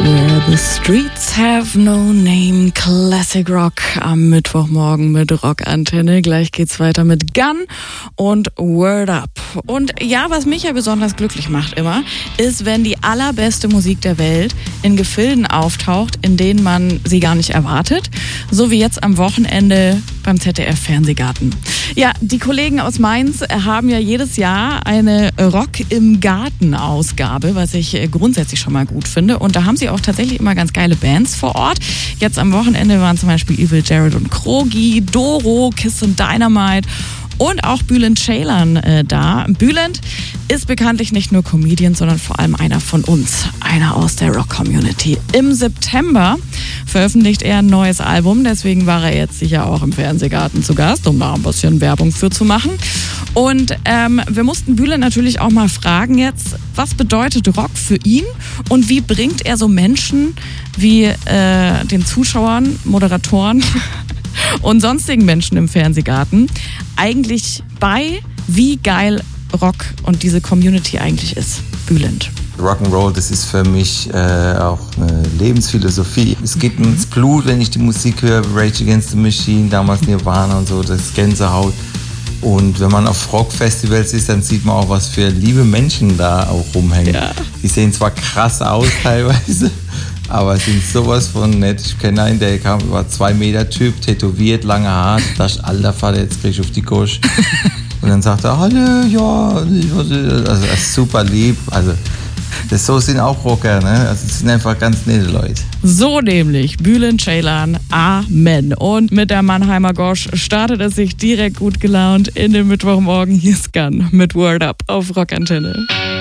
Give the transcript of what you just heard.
Where the Streets Have No Name, Classic Rock am Mittwochmorgen mit Rockantenne. Gleich geht's weiter mit Gun und Word Up. Und ja, was mich ja besonders glücklich macht immer, ist, wenn die allerbeste Musik der Welt in Gefilden auftaucht, in denen man sie gar nicht erwartet. So wie jetzt am Wochenende beim ZDF Fernsehgarten. Ja, die Kollegen aus Mainz haben ja jedes Jahr eine Rock im Garten Ausgabe, was ich grundsätzlich schon mal gut finde. Und da haben sie auch tatsächlich immer ganz geile Bands vor Ort. Jetzt am Wochenende waren zum Beispiel Evil Jared und Krogi, Doro, Kiss and Dynamite und auch Bülent Ceylan da. Bülent ist bekanntlich nicht nur Comedian, sondern vor allem einer von uns, einer aus der Rock-Community. Im September veröffentlicht er ein neues Album, deswegen war er jetzt sicher auch im Fernsehgarten zu Gast, um da ein bisschen Werbung für zu machen. Und wir mussten Bülent natürlich auch mal fragen jetzt, was bedeutet Rock für ihn und wie bringt er so Menschen wie den Zuschauern, Moderatoren und sonstigen Menschen im Fernsehgarten eigentlich bei, wie geil Rock und diese Community eigentlich ist. Bülent. Rock'n'Roll, das ist für mich auch eine Lebensphilosophie. Es geht mir ins Blut, wenn ich die Musik höre, Rage Against the Machine, damals Nirvana und so, das ist Gänsehaut. Und wenn man auf Rockfestivals ist, dann sieht man auch, was für liebe Menschen da auch rumhängen. Ja. Die sehen zwar krass aus teilweise, aber sind sowas von nett. Ich kenne einen, der war 2 Meter Typ, tätowiert, lange Haare. Da dachte ich, alter Vater, jetzt krieg ich auf die Gosch. Und dann sagt er, hallo, ja, also super lieb. Also so sind auch Rocker, ne? Also es sind einfach ganz nette Leute. So nämlich, Bülent Ceylan, Amen. Und mit der Mannheimer Gosch startet es sich direkt gut gelaunt in den Mittwochmorgen. Hier ist Gun mit Word Up auf Rockantenne.